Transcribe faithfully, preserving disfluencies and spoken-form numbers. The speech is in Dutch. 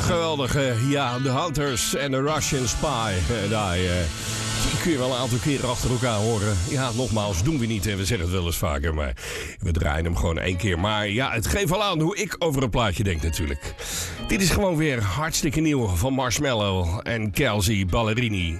geweldige, ja, The Hunters en The Russian Spy. Uh, daar, uh, die kun je wel een aantal keren achter elkaar horen. Ja, nogmaals, doen we niet en we zeggen het wel eens vaker, maar we draaien hem gewoon één keer. Maar ja, het geeft wel aan hoe ik over een plaatje denk natuurlijk. Dit is gewoon weer hartstikke nieuw van Marshmello en Kelsea Ballerini.